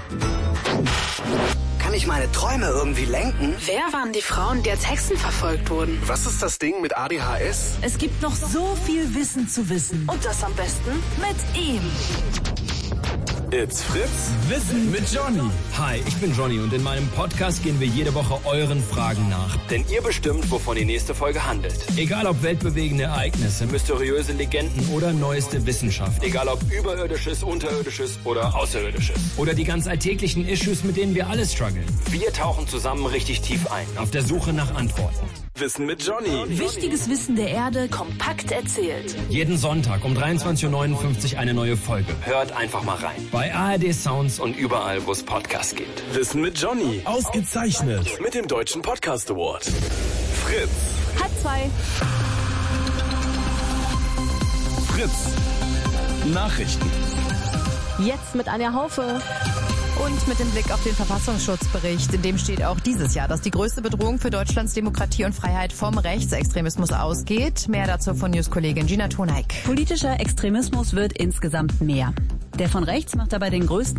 Kann ich meine Träume irgendwie lenken? Wer waren die Frauen, die als Hexen verfolgt wurden? Was ist das Ding mit ADHS? Es gibt noch so viel Wissen zu wissen. Und das am besten Mit ihm. It's Fritz. Wissen mit Johnny. Hi, ich bin Johnny und in meinem Podcast gehen wir jede Woche euren Fragen nach. Denn ihr bestimmt, wovon die nächste Folge handelt. Egal ob weltbewegende Ereignisse, mysteriöse Legenden oder neueste Wissenschaft. Egal ob Überirdisches, Unterirdisches oder Außerirdisches. Oder die ganz alltäglichen Issues, mit denen wir alle strugglen. Wir tauchen zusammen richtig tief ein. Auf der Suche nach Antworten. Wissen mit Johnny. Wichtiges Wissen der Erde kompakt erzählt. Jeden Sonntag um 23.59 Uhr eine neue Folge. Hört einfach mal rein. Bei ARD Sounds Und überall, wo es Podcasts gibt. Wissen mit Johnny. ausgezeichnet. Mit dem Deutschen Podcast Award. Fritz. 1:30. Fritz. Nachrichten. Jetzt mit Anja Haufe. Und mit dem Blick auf den Verfassungsschutzbericht, in dem steht auch dieses Jahr, dass die größte Bedrohung für Deutschlands Demokratie und Freiheit vom Rechtsextremismus ausgeht. Mehr dazu von News-Kollegin Gina Toneik. Politischer Extremismus wird insgesamt mehr. Der von rechts macht dabei den größten